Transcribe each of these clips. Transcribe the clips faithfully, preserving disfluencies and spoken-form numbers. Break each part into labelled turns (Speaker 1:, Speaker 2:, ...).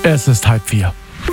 Speaker 1: Es ist halb vier.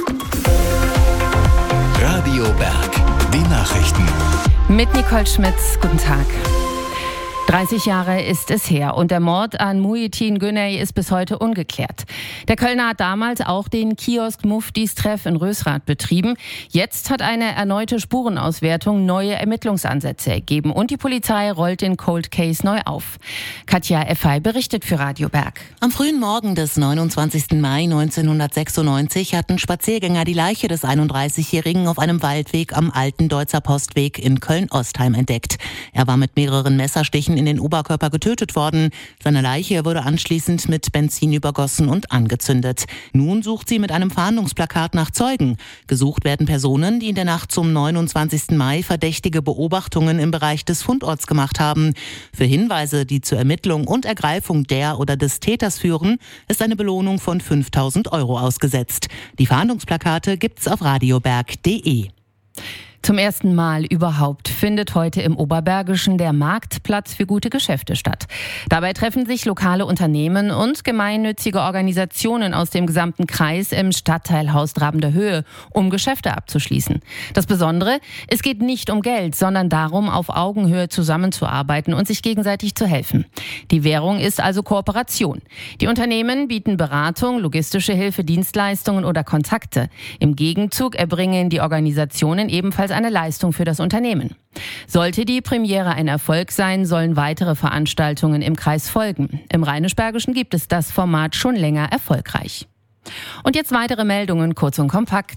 Speaker 2: Radio Berg, die Nachrichten.
Speaker 3: Mit Nicole Schmitz, guten Tag. dreißig Jahre ist es her und der Mord an Muhyiddin Güney ist bis heute ungeklärt. Der Kölner hat damals auch den Kiosk Muftis Treff in Rösrath betrieben. Jetzt hat eine erneute Spurenauswertung neue Ermittlungsansätze ergeben und die Polizei rollt den Cold Case neu auf. Katja Effey berichtet für Radio Berg.
Speaker 4: Am frühen Morgen des neunundzwanzigsten Mai neunzehnhundertsechsundneunzig hatten Spaziergänger die Leiche des einunddreißigjährigen auf einem Waldweg am alten Deutzer Postweg in Köln-Ostheim entdeckt. Er war mit mehreren Messerstichen in den Oberkörper getötet worden. Seine Leiche wurde anschließend mit Benzin übergossen und angezündet. Nun sucht sie mit einem Fahndungsplakat nach Zeugen. Gesucht werden Personen, die in der Nacht zum neunundzwanzigsten Mai verdächtige Beobachtungen im Bereich des Fundorts gemacht haben. Für Hinweise, die zur Ermittlung und Ergreifung der oder des Täters führen, ist eine Belohnung von fünftausend Euro ausgesetzt. Die Fahndungsplakate gibt's auf radioberg punkt de.
Speaker 3: Zum ersten Mal überhaupt findet heute im Oberbergischen der Marktplatz für gute Geschäfte statt. Dabei treffen sich lokale Unternehmen und gemeinnützige Organisationen aus dem gesamten Kreis im Stadtteilhaus Drabender Höhe, um Geschäfte abzuschließen. Das Besondere, es geht nicht um Geld, sondern darum, auf Augenhöhe zusammenzuarbeiten und sich gegenseitig zu helfen. Die Währung ist also Kooperation. Die Unternehmen bieten Beratung, logistische Hilfe, Dienstleistungen oder Kontakte. Im Gegenzug erbringen die Organisationen ebenfalls eine Leistung für das Unternehmen. Sollte die Premiere ein Erfolg sein, sollen weitere Veranstaltungen im Kreis folgen. Im Rheinisch-Bergischen gibt es das Format schon länger erfolgreich. Und jetzt weitere Meldungen, kurz und kompakt.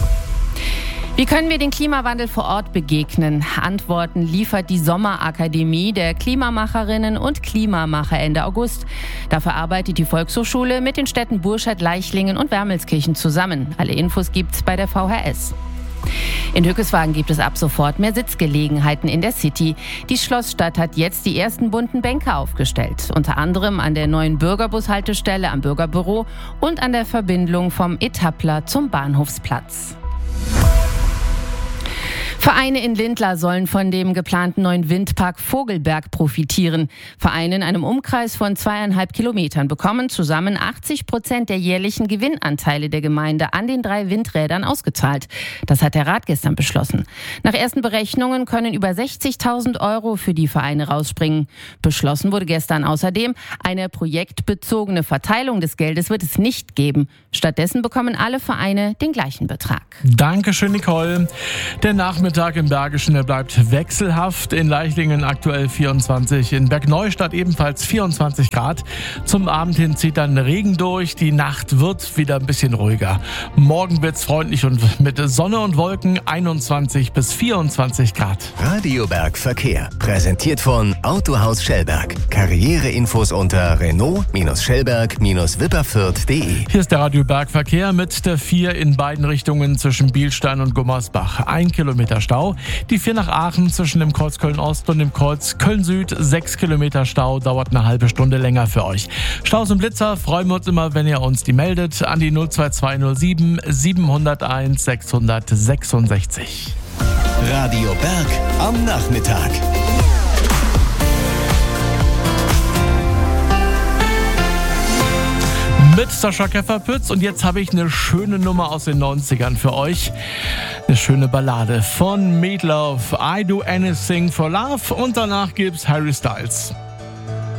Speaker 3: Wie können wir den Klimawandel vor Ort begegnen? Antworten liefert die Sommerakademie der Klimamacherinnen und Klimamacher Ende August. Dafür arbeitet die Volkshochschule mit den Städten Burscheid, Leichlingen und Wermelskirchen zusammen. Alle Infos gibt's bei der V H S. In Hückeswagen gibt es ab sofort mehr Sitzgelegenheiten in der City. Die Schlossstadt hat jetzt die ersten bunten Bänke aufgestellt. Unter anderem an der neuen Bürgerbushaltestelle am Bürgerbüro und an der Verbindung vom Etappler zum Bahnhofsplatz. Vereine in Lindlar sollen von dem geplanten neuen Windpark Vogelberg profitieren. Vereine in einem Umkreis von zweieinhalb Kilometern bekommen zusammen achtzig Prozent der jährlichen Gewinnanteile der Gemeinde an den drei Windrädern ausgezahlt. Das hat der Rat gestern beschlossen. Nach ersten Berechnungen können über sechzigtausend Euro für die Vereine rausspringen. Beschlossen wurde gestern außerdem, eine projektbezogene Verteilung des Geldes wird es nicht geben. Stattdessen bekommen alle Vereine den gleichen Betrag.
Speaker 1: Dankeschön, Nicole. Der Nachmittag im Bergischen, der bleibt wechselhaft. In Leichlingen aktuell vierundzwanzig, in Bergneustadt ebenfalls vierundzwanzig Grad. Zum Abend hin zieht dann Regen durch. Die Nacht wird wieder ein bisschen ruhiger. Morgen wird's freundlich und mit Sonne und Wolken einundzwanzig bis vierundzwanzig Grad.
Speaker 2: Radio Berg Verkehr. Präsentiert von Autohaus Schellberg. Karriereinfos unter Renault-Schellberg-Wipperfürth punkt de.
Speaker 1: Hier ist der Radio Berg Verkehr mit der vier in beiden Richtungen zwischen Bielstein und Gummersbach. Ein Kilometer Stau. Die vier nach Aachen zwischen dem Kreuz Köln-Ost und dem Kreuz Köln-Süd. Sechs Kilometer Stau, dauert eine halbe Stunde länger für euch. Staus und Blitzer freuen wir uns immer, wenn ihr uns die meldet. An die null zwei zwei null sieben sieben null eins sechs sechs sechs.
Speaker 2: Radio Berg am Nachmittag.
Speaker 1: Mit Sascha Kefferpütz und jetzt habe ich eine schöne Nummer aus den neunzigern für euch. Eine schöne Ballade von Meatloaf, I Do Anything for Love und danach gibt's Harry Styles.